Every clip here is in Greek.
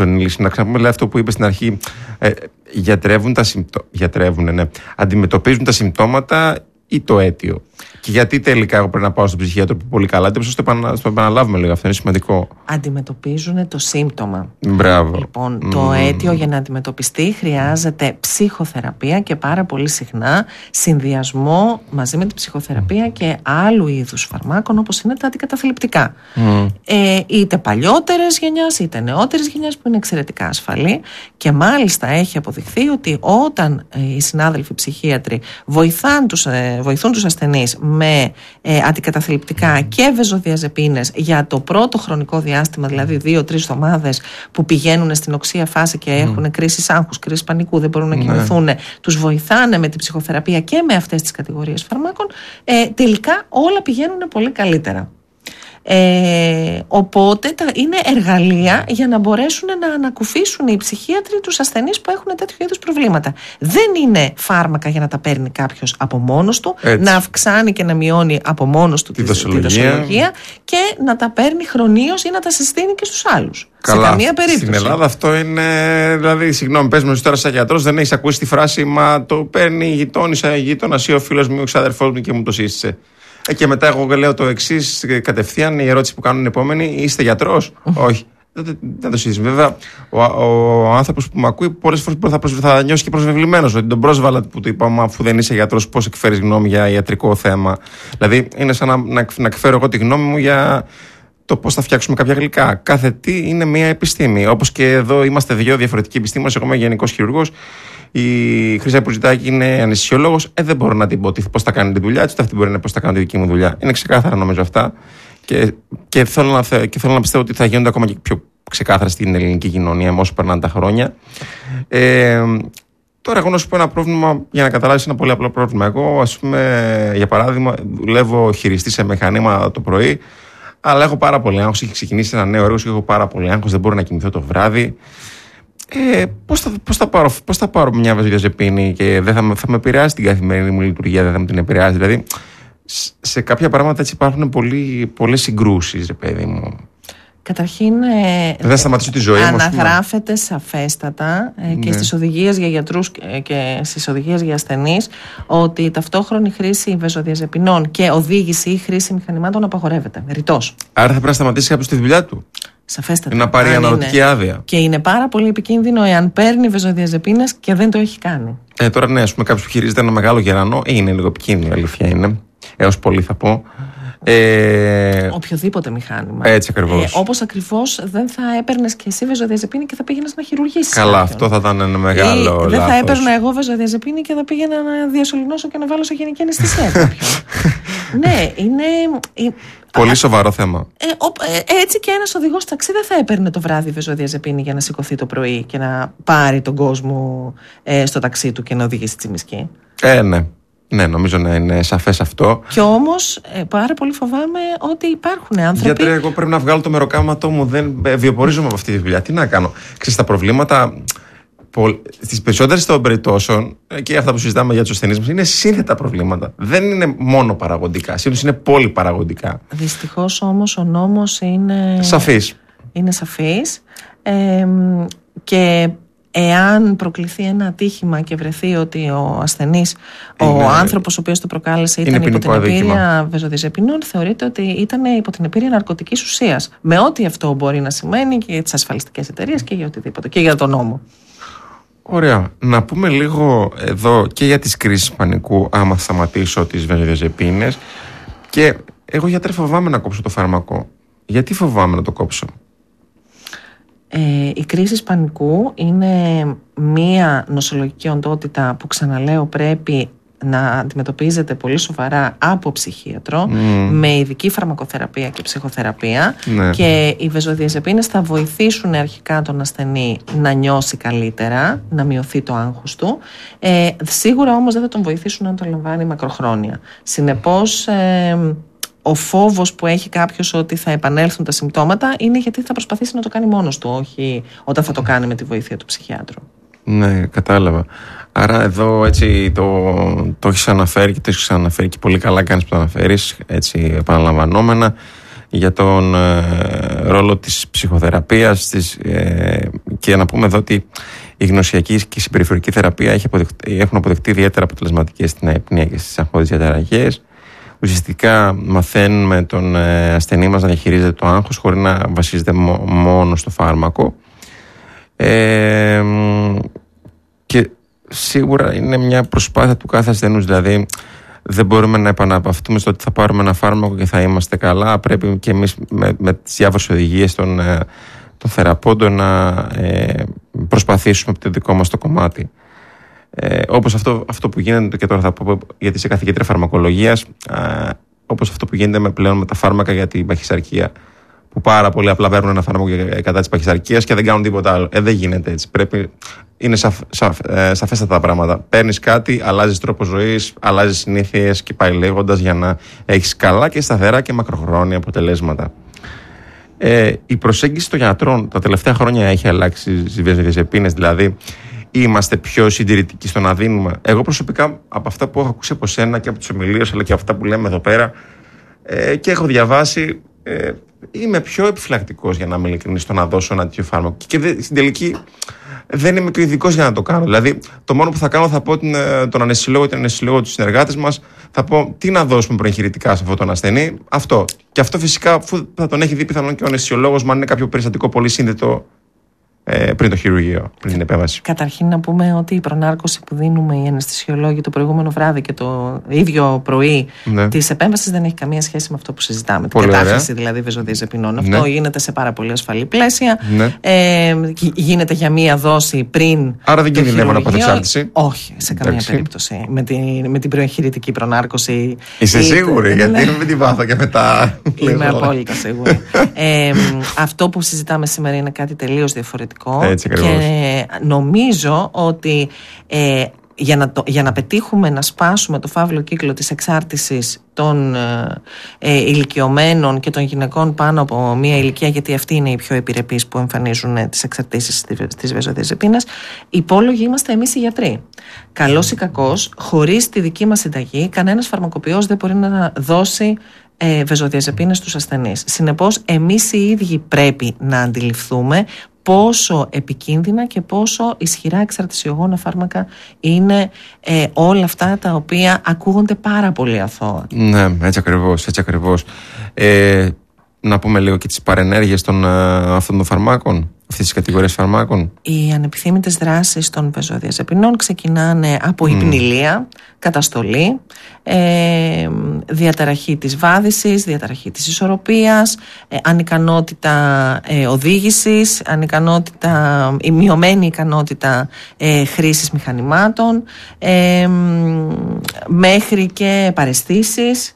Να ξαναπούμε αυτό που είπε στην αρχή. Αντιμετωπίζουν τα συμπτώματα ή το αίτιο. Και γιατί τελικά εγώ πρέπει να πάω στον ψυχίατρο που πολύ καλά, ώστε το επαναλάβουμε λίγο. Αυτό είναι σημαντικό. Αντιμετωπίζουν το σύμπτωμα. Μπράβο. Λοιπόν, το αίτιο για να αντιμετωπιστεί χρειάζεται ψυχοθεραπεία και πάρα πολύ συχνά συνδυασμό μαζί με την ψυχοθεραπεία και άλλου είδους φαρμάκων, όπως είναι τα αντικαταθλιπτικά. Είτε παλιότερες γενιάς είτε νεότερες γενιάς, που είναι εξαιρετικά ασφαλή, και μάλιστα έχει αποδειχθεί ότι όταν οι συνάδελφοι ψυχίατροι βοηθούν τους ασθενείς με αντικαταθλιπτικά και βεζοδιαζεπίνες για το πρώτο χρονικό διάστημα, δηλαδή 2-3 εβδομάδες που πηγαίνουν στην οξεία φάση και έχουν κρίσεις άγχους, κρίσεις πανικού, δεν μπορούν να κοιμηθούν, τους βοηθάνε με την ψυχοθεραπεία και με αυτές τις κατηγορίες φαρμάκων, τελικά όλα πηγαίνουν πολύ καλύτερα. Οπότε είναι εργαλεία για να μπορέσουν να ανακουφίσουν οι ψυχίατροι τους ασθενείς που έχουν τέτοιου είδους προβλήματα. Δεν είναι φάρμακα για να τα παίρνει κάποιος από μόνος του, να αυξάνει και να μειώνει από μόνος του τη δοσολογία και να τα παίρνει χρονίως ή να τα συστήνει και στους άλλους. Καλά, σε καμία περίπτωση. Στην Ελλάδα αυτό είναι. Δηλαδή, συγγνώμη, πες μου τώρα σαν γιατρός, δεν έχεις ακούσει τη φράση «Μα το παίρνει η γείτονας ή ο φίλος μου, ο ξαδερφός μου και μου το σύστησε». Και μετά εγώ λέω το εξής κατευθείαν, η ερώτηση που κάνουν επόμενη: είστε γιατρός? Όχι. Δεν το συζητήσουμε. Βέβαια, ο άνθρωπος που με ακούει πολλές φορές θα νιώσει και προσβεβλημένος ότι τον πρόσβαλα που του είπαμε, αφού δεν είσαι γιατρός, πώς εκφέρεις γνώμη για ιατρικό θέμα. Δηλαδή, είναι σαν να εκφέρω εγώ τη γνώμη μου για το πώς θα φτιάξουμε κάποια γλυκά. Κάθε τι είναι μια επιστήμη. Όπως και εδώ είμαστε δύο διαφορετικοί επιστήμονες. Εγώ είμαι γενικός χειρουργός. Η Χρύσα Πουζητάκη είναι αναισθησιολόγος. Δεν μπορώ να την πω πώς θα κάνει τη δουλειά της, αυτή μπορεί να πώς θα κάνει τη δική μου δουλειά. Είναι ξεκάθαρα νομίζω αυτά. Και θέλω να πιστεύω ότι θα γίνονται ακόμα και πιο ξεκάθαρα στην ελληνική κοινωνία όσο περνάνε τα χρόνια. Τώρα, εγώ να σου πω ένα πρόβλημα για να καταλάβεις ένα πολύ απλό πρόβλημα. Εγώ, ας πούμε, για παράδειγμα, δουλεύω χειριστή σε μηχανήματα το πρωί, αλλά έχω πάρα πολύ άγχος. Έχει ξεκινήσει ένα νέο έργο και έχω πάρα πολύ άγχος. Δεν μπορώ να κοιμηθώ το βράδυ. Πώς θα πάρω μια βεζοδιαζεπίνη και δεν θα με επηρεάσει την καθημερινή μου λειτουργία, δεν θα με την επηρεάσει? Δηλαδή, σε κάποια πράγματα έτσι υπάρχουν πολλές συγκρούσεις, ρε παιδί μου. Καταρχήν, δεν θα σταματήσω τη ζωή μου. Αναγράφεται σαφέστατα και στις οδηγίες για γιατρούς και στις οδηγίες για ασθενείς ότι η ταυτόχρονη χρήση βεζοδιαζεπινών και οδήγηση ή χρήση μηχανημάτων απαγορεύεται. Ρητός. Άρα θα πρέπει να σταματήσει κάποιος τη δουλειά του. Σαφέστατα. Να πάρει αναλωτική άδεια. Και είναι πάρα πολύ επικίνδυνο εάν παίρνει βεζοδιαζεπίνες και δεν το έχει κάνει. Τώρα, ναι, ας πούμε, κάποιος που χειρίζεται ένα μεγάλο γερανό, είναι λίγο επικίνδυνο, αλήθεια είναι. Έως πολύ θα πω. Οποιοδήποτε μηχάνημα. Έτσι ακριβώς. Όπως ακριβώς δεν θα έπαιρνες και εσύ βεζοδιαζεπίνη και θα πήγαινες να χειρουργήσεις. Καλά, αυτό θα ήταν ένα μεγάλο λάθος. Δεν θα έπαιρνα εγώ βεζοδιαζεπίνη και θα πήγαινα να διασωληνώσω και να βάλω σε γενική αναισθησία κάποιον. Ναι, είναι. Πολύ σοβαρό θέμα. Έτσι και ένας οδηγός ταξί δεν θα έπαιρνε το βράδυ βεζοδιαζεπίνη για να σηκωθεί το πρωί και να πάρει τον κόσμο στο ταξί του και να οδηγήσει τσιμισκή. Ναι. Ναι, νομίζω να είναι σαφές αυτό. Και όμως πάρα πολύ φοβάμαι ότι υπάρχουν άνθρωποι. Γιατρέ, εγώ πρέπει να βγάλω το μεροκάματό μου. Δεν βιοπορίζομαι από αυτή τη δουλειά. Τι να κάνω? Ξέρεις, τα προβλήματα στις περισσότερες των περιπτώσεων και αυτά που συζητάμε για τους ασθενείς μας είναι σύνθετα προβλήματα. Δεν είναι μόνο παραγωγικά. Σύντομα είναι πολυπαραγωγικά. Δυστυχώς όμως ο νόμος είναι σαφής. Είναι σαφής. Και εάν προκληθεί ένα ατύχημα και βρεθεί ότι ο ασθενής, ο άνθρωπος ο οποίος το προκάλεσε ήταν υπό την επίρρεια βεζοδιαζεπινών, θεωρείται ότι ήταν υπό την επίρρεια ναρκωτικής ουσίας. Με ό,τι αυτό μπορεί να σημαίνει και για τις ασφαλιστικές εταιρείες και για οτιδήποτε. Και για τον νόμο. Ωραία. Να πούμε λίγο εδώ και για τις κρίσεις πανικού, άμα σταματήσω τις βεζοδιαζεπίνες. Και εγώ, γιατρέ, φοβάμαι να κόψω το φάρμακο. Γιατί φοβάμαι να το κόψω? Οι κρίσεις πανικού είναι μία νοσολογική οντότητα που, ξαναλέω, πρέπει να αντιμετωπίζεται πολύ σοβαρά από ψυχίατρο με ειδική φαρμακοθεραπεία και ψυχοθεραπεία. Και οι βεζοδιαζεπίνες θα βοηθήσουν αρχικά τον ασθενή να νιώσει καλύτερα, να μειωθεί το άγχος του. Σίγουρα όμως δεν θα τον βοηθήσουν αν το λαμβάνει μακροχρόνια. Συνεπώς, ο φόβος που έχει κάποιος ότι θα επανέλθουν τα συμπτώματα είναι γιατί θα προσπαθήσει να το κάνει μόνος του, όχι όταν θα το κάνει με τη βοήθεια του ψυχιάτρου. Ναι, κατάλαβα. Άρα εδώ έτσι το έχεις αναφέρει και το έχεις αναφέρει και πολύ καλά κάνεις που το αναφέρεις, έτσι επαναλαμβανόμενα, για τον ρόλο της ψυχοθεραπείας Και να πούμε εδώ ότι η γνωσιακή και η συμπεριφορική θεραπεία έχουν αποδειχτεί ιδιαίτερα αποτελεσματικές στην αϊπνία και στις αγχώδεις διαταραχές. Ουσιαστικά μαθαίνουμε τον ασθενή μας να διαχειρίζεται το άγχος χωρίς να βασίζεται μόνο στο φάρμακο. Και σίγουρα είναι μια προσπάθεια του κάθε ασθενούς. Δηλαδή δεν μπορούμε να επαναπαυτούμε στο ότι θα πάρουμε ένα φάρμακο και θα είμαστε καλά. Πρέπει και εμείς με τις διάφορες οδηγίες των θεραπόντων να προσπαθήσουμε από το δικό μας το κομμάτι. Όπως αυτό που γίνεται, και τώρα θα πω γιατί είσαι καθηγήτρια φαρμακολογίας, όπως αυτό που γίνεται πλέον με τα φάρμακα για την παχυσαρκία, που πάρα πολύ απλά παίρνουν ένα φάρμακο κατά της παχυσαρκίας και δεν κάνουν τίποτα άλλο. Δεν γίνεται έτσι. Είναι σαφέστατα τα πράγματα. Παίρνεις κάτι, αλλάζεις τρόπο ζωής, αλλάζεις συνήθειες και πάει λέγοντας, για να έχεις καλά και σταθερά και μακροχρόνια αποτελέσματα. Η προσέγγιση των γιατρών τα τελευταία χρόνια έχει αλλάξει στις βενζοδιαζεπίνες, δηλαδή είμαστε πιο συντηρητικοί στο να δίνουμε. Εγώ προσωπικά, από αυτά που έχω ακούσει από σένα και από τις ομιλίες, αλλά και από αυτά που λέμε εδώ πέρα και έχω διαβάσει, είμαι πιο επιφυλακτικός, για να είμαι ειλικρινής, στο να δώσω ένα τέτοιο φάρμακο. Και στην τελική δεν είμαι και ο ειδικός για να το κάνω. Δηλαδή, το μόνο που θα κάνω, θα πω τον αναισθησιολόγο ή την αναισθησιολόγο του συνεργάτες μας, θα πω τι να δώσουμε προεγχειρητικά σε αυτόν τον ασθενή. Αυτό. Και αυτό φυσικά, αφού θα τον έχει δει πιθανόν και ο αναισθησιολόγος, αν είναι κάποιο περιστατικό πολύ σύνδετο πριν το χειρουργείο, πριν την επέμβαση. Καταρχήν να πούμε ότι η προνάρκωση που δίνουμε οι αναισθησιολόγοι το προηγούμενο βράδυ και το ίδιο πρωί της επέμβασης δεν έχει καμία σχέση με αυτό που συζητάμε. Την κατάχρηση δηλαδή βενζοδιαζεπινών. Αυτό γίνεται σε πάρα πολύ ασφαλή πλαίσια. Γίνεται για μία δόση πριν. Άρα δεν κινδυνεύουν από εξάρτηση. Όχι, σε καμία περίπτωση. Με την προεγχειρητική προνάρκωση. Είσαι σίγουρη? Γιατί με την βάθο και μετά. Είμαι απόλυτα σίγουρη. Αυτό που συζητάμε σήμερα είναι κάτι τελείως διαφορετικό. Και νομίζω ότι για να πετύχουμε να σπάσουμε το φαύλο κύκλο της εξάρτησης των ηλικιωμένων και των γυναικών πάνω από μία ηλικία, γιατί αυτοί είναι οι πιο επιρρεπείς που εμφανίζουν τις εξαρτήσεις της βενζοδιαζεπίνας, υπόλογοι είμαστε εμείς οι γιατροί. Καλός ή κακός, χωρίς τη δική μας συνταγή, κανένας φαρμακοποιός δεν μπορεί να δώσει βενζοδιαζεπίνες στους ασθενείς. Συνεπώς, εμείς οι ίδιοι πρέπει να αντιληφθούμε πόσο επικίνδυνα και πόσο ισχυρά εξαρτησιογόνα φάρμακα είναι όλα αυτά τα οποία ακούγονται πάρα πολύ αθώα. Ναι, έτσι ακριβώς. Να πούμε λίγο και τις παρενέργειες αυτών των φαρμάκων, αυτής της κατηγορίας φαρμάκων. Οι ανεπιθύμητες δράσεις των βενζοδιαζεπινών ξεκινάνε από υπνηλία, καταστολή, διαταραχή της βάδισης, διαταραχή της ισορροπίας, ανικανότητα οδήγησης, η μειωμένη ικανότητα χρήσης μηχανημάτων, μέχρι και παραισθήσεις.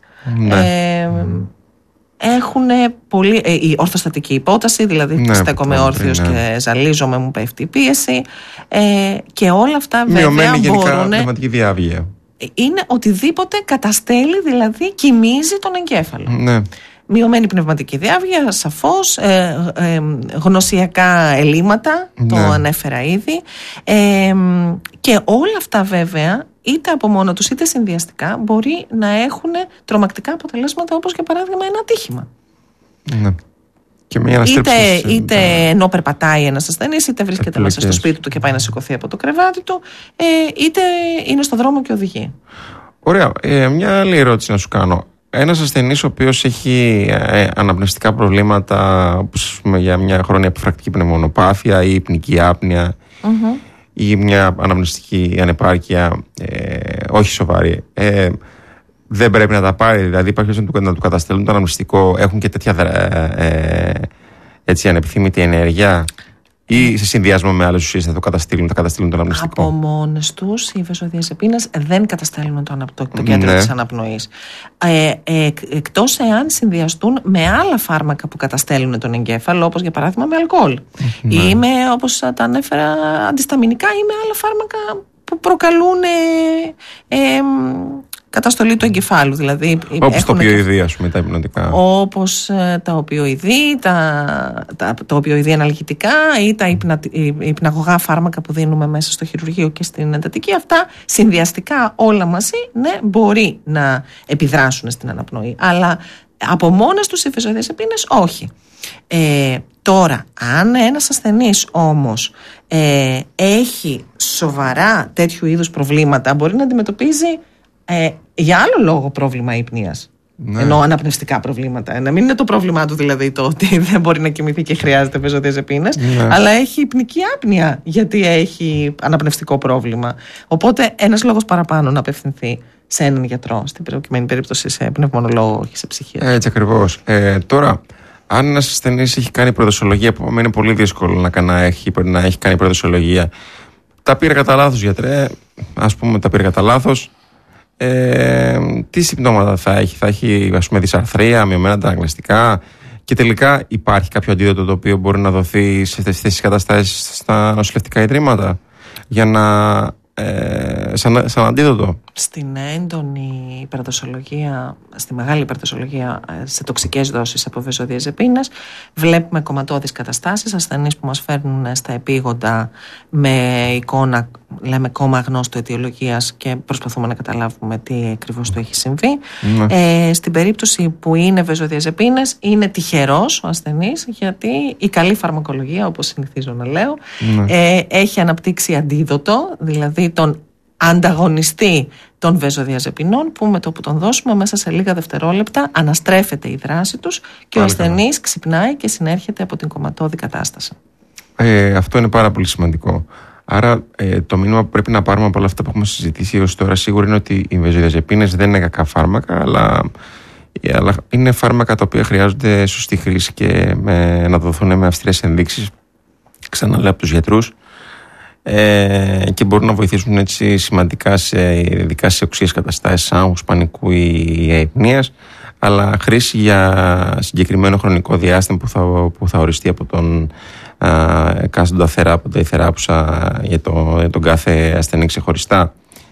Έχουν πολύ. Η ορθοστατική υπόταση, δηλαδή στέκομαι όρθιος και ζαλίζομαι, μου πέφτει η πίεση. Και όλα αυτά βέβαια μειωμένη μπορούν. Γενικά πνευματική διάβγεια. Είναι οτιδήποτε καταστέλει, δηλαδή κοιμίζει τον εγκέφαλο. Ναι. Μειωμένη πνευματική διάβγεια, σαφώς, γνωσιακά ελλείμματα, το ανέφερα ήδη. Και όλα αυτά βέβαια, είτε από μόνο τους είτε συνδυαστικά, μπορεί να έχουν τρομακτικά αποτελέσματα, όπως για παράδειγμα ένα ατύχημα. Ναι. Και μια είτε ενώ περπατάει ένας ασθενής, είτε βρίσκεται μέσα στο σπίτι του και πάει να σηκωθεί από το κρεβάτι του, είτε είναι στο δρόμο και οδηγεί. Ωραία. Μια άλλη ερώτηση να σου κάνω. Ένας ασθενής ο οποίος έχει αναπνευστικά προβλήματα, όπως για μια χρόνια επιφρακτική πνευμονοπάθεια ή υπνική άπνοια, ή μια αναπνευστική ανεπάρκεια όχι σοβαρή, δεν πρέπει να τα πάρει? Δηλαδή υπάρχει να του καταστέλνουν το αναπνευστικό, έχουν και τέτοια ανεπιθύμητη ενέργεια, ή σε συνδυασμό με άλλες ουσίες θα καταστήλουν το αναπνευστικό? Από μόνες τους οι βενζοδιαζεπίνες δεν καταστέλνουν το κέντρο της αναπνοής. Εκτός εάν συνδυαστούν με άλλα φάρμακα που καταστέλνουν τον εγκέφαλο, όπως για παράδειγμα με αλκοόλ, ή με, όπως τα ανέφερα, αντισταμινικά, ή με άλλα φάρμακα που προκαλούν καταστολή του εγκεφάλου. Δηλαδή, όπως το οπιοειδή, ας πούμε, τα υπνοτικά. Όπως τα οπιοειδή, τα οπιοειδή αναλγητικά ή τα υπναγωγά φάρμακα που δίνουμε μέσα στο χειρουργείο και στην εντατική. Αυτά συνδυαστικά όλα μαζί, ναι, μπορεί να επιδράσουν στην αναπνοή. Αλλά Από μόνες τους οι βεζοδιαζεπίνες όχι. Τώρα, αν ένας ασθενής όμως έχει σοβαρά τέτοιου είδους προβλήματα, μπορεί να αντιμετωπίζει για άλλο λόγο πρόβλημα ύπνοιας. Ναι. Ενώ αναπνευστικά προβλήματα. Να μην είναι το πρόβλημά του δηλαδή το ότι δεν μπορεί να κοιμηθεί και χρειάζεται βεζοδιαζεπίνες, ναι, αλλά έχει υπνική άπνοια γιατί έχει αναπνευστικό πρόβλημα. Οπότε ένας λόγος παραπάνω να απευθυνθεί σε έναν γιατρό, στην προκειμένη περίπτωση σε πνευμονολόγο, όχι σε ψυχίατρο. Έτσι ακριβώς. Τώρα, αν ένας ασθενής έχει κάνει προδοσολογία, που είναι πολύ δύσκολο να έχει κάνει προδοσολογία, τα πήρε κατά λάθος γιατρέ, ας πούμε τα πήρε κατά λάθος, τι συμπτώματα θα έχει ας πούμε δυσαρθρία, μειωμένα τα αναγκαστικά, και τελικά υπάρχει κάποιο αντίδοτο το οποίο μπορεί να δοθεί σε αυτές τις καταστάσεις στα νοσηλευτικά ιδρύματα για να σαν αντίδοτο? Στην έντονη υπερδοσολογία, στη μεγάλη υπερδοσολογία σε τοξικές δόσεις από βεζοδιαζεπίνες, βλέπουμε κομματώδεις καταστάσεις, ασθενείς που μας φέρνουν στα επίγοντα με εικόνα, λέμε κόμμα αγνώστου αιτιολογίας, και προσπαθούμε να καταλάβουμε τι ακριβώς του έχει συμβεί. Στην περίπτωση που είναι βεζοδιαζεπίνες, είναι τυχερός ο ασθενής, γιατί η καλή φαρμακολογία, όπως συνηθίζω να λέω, έχει αναπτύξει αντίδοτο, δηλαδή τον ανταγωνιστή των βεζοδιαζεπινών, που με το που τον δώσουμε μέσα σε λίγα δευτερόλεπτα αναστρέφεται η δράση τους και ο ασθενής ξυπνάει και συνέρχεται από την κομματώδη κατάσταση. Αυτό είναι πάρα πολύ σημαντικό. Άρα το μήνυμα που πρέπει να πάρουμε από όλα αυτά που έχουμε συζητήσει έως τώρα σίγουρα είναι ότι οι βεζοδιαζεπίνες δεν είναι κακά φάρμακα, αλλά είναι φάρμακα τα οποία χρειάζονται σωστή χρήση και να δοθούν με αυστηρές ενδείξεις, ξαναλέω, από τους γιατρούς, και μπορούν να βοηθήσουν έτσι σημαντικά ειδικά σε οξύες καταστάσεις άγχους, πανικού ή αϊπνίας, αλλά χρήση για συγκεκριμένο χρονικό διάστημα που θα οριστεί από τον εκάστοντα θεράποντα ή θεράπουσα για τον κάθε ασθενή ξεχωριστά.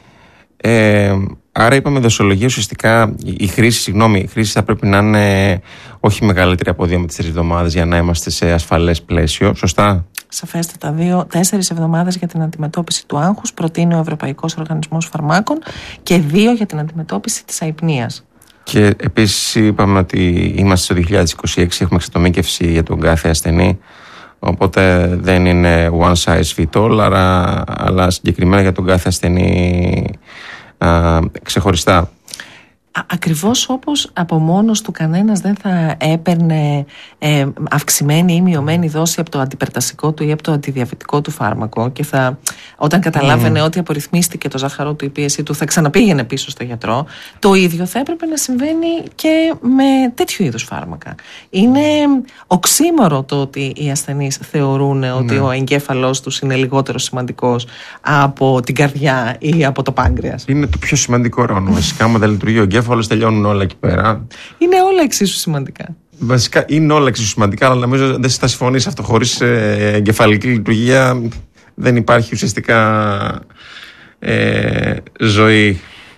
Άρα είπαμε δοσολογία, ουσιαστικά η χρήση θα πρέπει να είναι όχι μεγαλύτερη από 2 με 4 εβδομάδες για να είμαστε σε ασφαλές πλαίσιο, σωστά? Σαφέστατα, 4 εβδομάδες για την αντιμετώπιση του άγχους προτείνει ο Ευρωπαϊκός Οργανισμός Φαρμάκων και 2 για την αντιμετώπιση της αϊπνίας. Και επίσης είπαμε ότι είμαστε στο 2026, έχουμε εξατομίκευση για τον κάθε ασθενή, οπότε δεν είναι one size fit all, αλλά συγκεκριμένα για τον κάθε ασθενή ξεχωριστά. Ακριβώς όπως από μόνος του κανένας δεν θα έπαιρνε αυξημένη ή μειωμένη δόση από το αντιπερτασικό του ή από το αντιδιαβητικό του φάρμακο, και όταν καταλάβαινε ότι απορριθμίστηκε το ζάχαρο του, η πίεση του, θα ξαναπήγαινε πίσω στο γιατρό, το ίδιο θα έπρεπε να συμβαίνει και με τέτοιου είδους φάρμακα. Είναι οξύμορο το ότι οι ασθενείς θεωρούν ότι ο εγκέφαλός τους είναι λιγότερο σημαντικός από την καρδιά ή από το πάγκρεας. Είναι το πιο σημαντικό ρόλο. Βασικά, άμα δεν λειτουργεί ο εγκέφαλος, τελειώνουν όλα εκεί πέρα. Είναι όλα εξίσου σημαντικά. Βασικά είναι όλα εξίσου σημαντικά, αλλά νομίζω δεν θα συμφωνείς αυτό. Χωρίς εγκεφαλική λειτουργία δεν υπάρχει ουσιαστικά ζωή.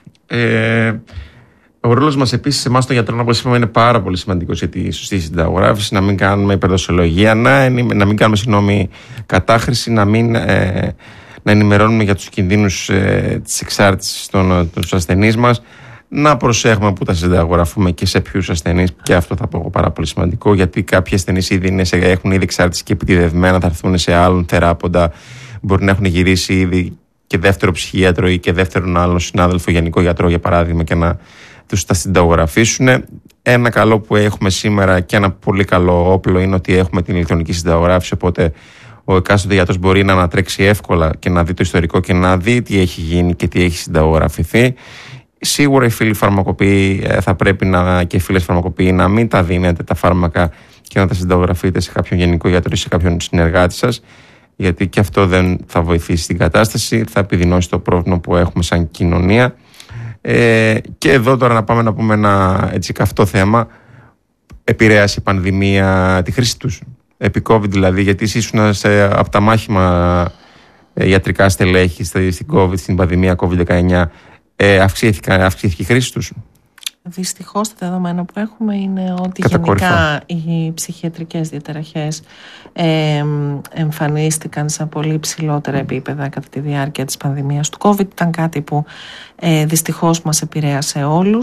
Ο ρόλος μας επίσης, εμάς των γιατρών, όπως είπαμε, είναι πάρα πολύ σημαντικός για τη σωστή συνταγογράφηση, να μην κάνουμε υπερδοσολογία, να μην κάνουμε κατάχρηση, να ενημερώνουμε για τους κινδύνους της εξάρτησης των ασθενείς μας, να προσέχουμε που τα συνταγογραφούμε και σε ποιους ασθενείς, και αυτό θα πω πάρα πολύ σημαντικό, γιατί κάποιοι ασθενείς έχουν ήδη εξάρτηση και επιτηδευμένα θα έρθουν σε άλλον θεράποντα, μπορεί να έχουν γυρίσει ήδη και δεύτερο ψυχίατρο ή και δεύτερον άλλο συνάδελφο γενικό γιατρό, για παράδειγμα, και να τους τα συνταγογραφήσουν. Ένα καλό που έχουμε σήμερα και ένα πολύ καλό όπλο είναι ότι έχουμε την ηλεκτρονική συνταγογράφηση, οπότε ο εκάστοτε γιατρός μπορεί να ανατρέξει εύκολα και να δει το ιστορικό και να δει τι έχει γίνει και τι έχει συνταγογραφηθεί. Σίγουρα οι φίλοι φαρμακοποιοί θα πρέπει και οι φίλες φαρμακοποιοί να μην τα δίνετε τα φάρμακα και να τα συνταγογραφείτε σε κάποιον γενικό γιατρό ή σε κάποιον συνεργάτη σας, γιατί και αυτό δεν θα βοηθήσει την κατάσταση, θα επιδεινώσει το πρόβλημα που έχουμε σαν κοινωνία. Και εδώ τώρα να πάμε να πούμε ένα έτσι καυτό θέμα. Επηρέασε η πανδημία τη χρήση τους επί COVID, δηλαδή, γιατί εσείς ήσουν από τα μάχημα ιατρικά στελέχη στην COVID, στην πανδημία COVID-19. Αυξήθηκε η χρήση τους? Δυστυχώς τα δεδομένα που έχουμε είναι ότι γενικά οι ψυχιατρικές διαταραχές εμφανίστηκαν σε πολύ υψηλότερα επίπεδα κατά τη διάρκεια της πανδημίας του COVID. Ήταν κάτι που δυστυχώς μας επηρέασε όλους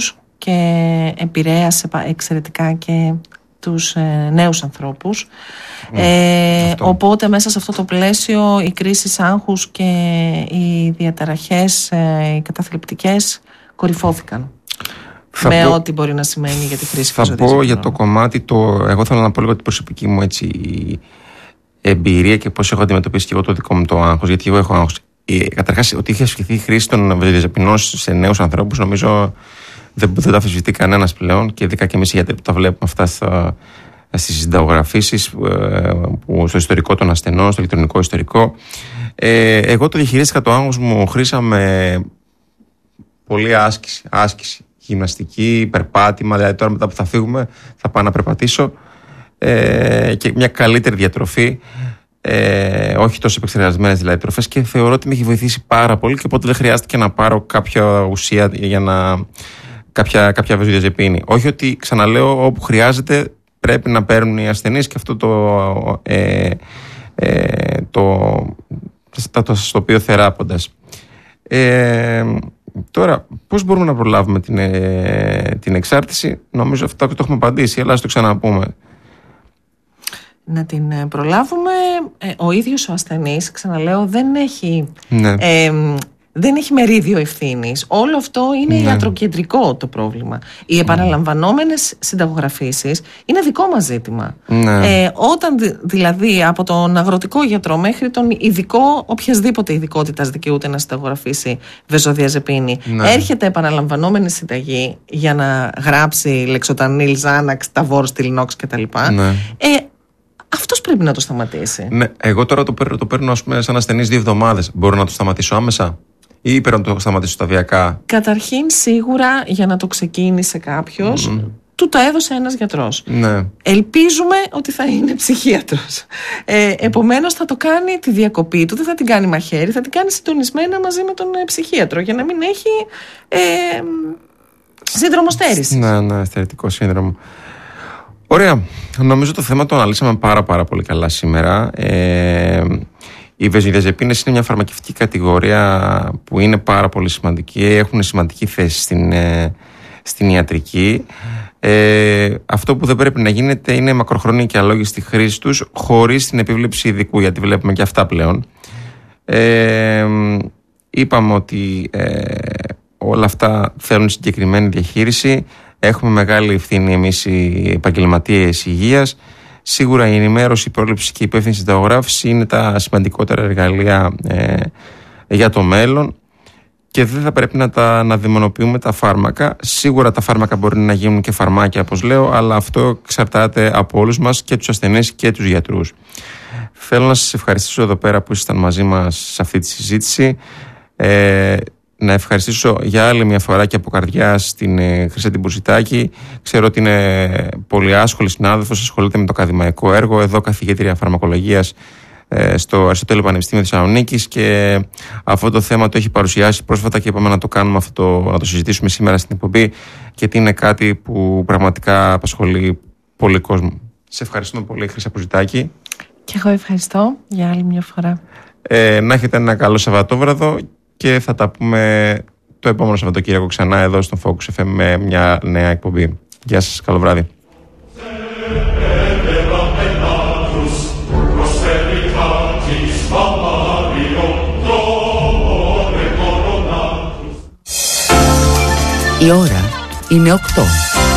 και επηρέασε εξαιρετικά και τους νέους ανθρώπους. Οπότε μέσα σε αυτό το πλαίσιο οι κρίσεις άγχους και οι διαταραχές, οι καταθλιπτικές κορυφώθηκαν. Ό,τι μπορεί να σημαίνει για τη χρήση βενζοδιαζεπίνων. Θα πω για το κομμάτι, εγώ θέλω να πω λίγο την προσωπική μου εμπειρία και πώς έχω αντιμετωπίσει και εγώ το δικό μου το άγχος, γιατί εγώ έχω άγχος. Καταρχάς, ότι είχε ασχεθεί η χρήση των βενζοδιαζεπινών σε νέους ανθρώπους, νομίζω δεν τα αμφισβητεί κανένας πλέον, και ειδικά και εμείς οι γιατροί που τα βλέπουμε αυτά στις συνταγογραφήσεις, στο ιστορικό των ασθενών, στο ηλεκτρονικό ιστορικό. Εγώ το διαχειρίστηκα το άγχος μου, χρήσαμε πολύ άσκηση, γυμναστική, περπάτημα, δηλαδή τώρα μετά που θα φύγουμε θα πάω να περπατήσω, και μια καλύτερη διατροφή, όχι τόσο επεξεργασμένες δηλαδή τροφές, και θεωρώ ότι με έχει βοηθήσει πάρα πολύ, και οπότε δεν χρειάστηκε να πάρω κάποια ουσία για κάποια βενζοδιαζεπίνη. Όχι ότι, ξαναλέω, όπου χρειάζεται πρέπει να παίρνουν οι ασθενείς, και αυτό το οποίο θεράποντας. Τώρα, πώς μπορούμε να προλάβουμε την εξάρτηση? Νομίζω αυτό το έχουμε απαντήσει, αλλά ας το ξαναπούμε. Να την προλάβουμε, ο ίδιος ο ασθενής, ξαναλέω, δεν έχει μερίδιο ευθύνης. Όλο αυτό είναι ιατροκεντρικό το πρόβλημα. Οι επαναλαμβανόμενες συνταγογραφήσεις είναι δικό μας ζήτημα. Όταν δηλαδή από τον αγροτικό γιατρό μέχρι τον ειδικό, οποιασδήποτε ειδικότητας δικαιούται να συνταγογραφήσει βενζοδιαζεπίνη, έρχεται επαναλαμβανόμενη συνταγή για να γράψει λεξοτανίλ, Ζάναξ, ταβόρ, στυλνόξ κτλ. Αυτός πρέπει να το σταματήσει. Εγώ τώρα το παίρνω ας πούμε σαν ασθενής 2 εβδομάδες. Μπορώ να το σταματήσω άμεσα ή πρέπει να το σταματήσω σταδιακά? Καταρχήν, σίγουρα για να το ξεκίνησε κάποιος, του το έδωσε ένας γιατρός. Ελπίζουμε ότι θα είναι ψυχίατρος. Επομένως θα το κάνει τη διακοπή του, δεν θα την κάνει μαχαίρι, θα την κάνει συντονισμένα μαζί με τον ψυχίατρο, για να μην έχει σύνδρομο στέρησης. Ναι, στερητικό σύνδρομο. Ωραία. Νομίζω το θέμα το αναλύσαμε πάρα πολύ καλά σήμερα. Οι βενζοδιαζεπίνες είναι μια φαρμακευτική κατηγορία που είναι πάρα πολύ σημαντική, έχουν σημαντική θέση στην ιατρική. Αυτό που δεν πρέπει να γίνεται είναι μακροχρόνια και αλόγιστη χρήση τους χωρίς την επίβλεψη ειδικού, γιατί βλέπουμε και αυτά πλέον. Είπαμε ότι όλα αυτά θέλουν συγκεκριμένη διαχείριση. Έχουμε μεγάλη ευθύνη εμείς οι επαγγελματίες υγείας. Σίγουρα η ενημέρωση, η πρόληψη και η υπεύθυνη συνταγογράφηση είναι τα σημαντικότερα εργαλεία για το μέλλον, και δεν θα πρέπει να δαιμονοποιούμε τα φάρμακα. Σίγουρα τα φάρμακα μπορεί να γίνουν και φαρμάκια, όπως λέω, αλλά αυτό εξαρτάται από όλους μας, και τους ασθενείς και τους γιατρούς. Θέλω να σας ευχαριστήσω εδώ πέρα που ήσασταν μαζί μας σε αυτή τη συζήτηση. Να ευχαριστήσω για άλλη μια φορά και από καρδιάς την Χρυσά την Μπουρζιτάκη. Ξέρω ότι είναι πολύ άσχολη συνάδελφος, ασχολείται με το ακαδημαϊκό έργο, εδώ καθηγήτρια φαρμακολογίας στο Αριστοτέλειο Πανεπιστήμιο Θεσσαλονίκης, και αυτό το θέμα το έχει παρουσιάσει πρόσφατα και είπαμε να το κάνουμε να το συζητήσουμε σήμερα στην εκπομπή, γιατί είναι κάτι που πραγματικά απασχολεί πολύ κόσμο. Σε ευχαριστούμε πολύ, Χρυσά Μπουρζιτάκη. Και εγώ ευχαριστώ για άλλη μια φορά. Να έχετε ένα καλό Σαββατόβραδο, και θα τα πούμε το επόμενο Σαββατοκύριακο ξανά εδώ στο Focus FM με μια νέα εκπομπή. Γεια σας, καλό βράδυ. Η ώρα είναι 8.